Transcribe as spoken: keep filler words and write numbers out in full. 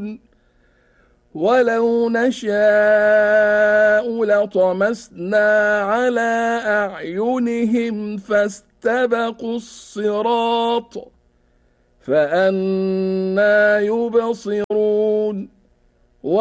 يبصرون ولو نشاء لطمسنا على أعينهم فاستبقوا الصراط فأنى يبصرون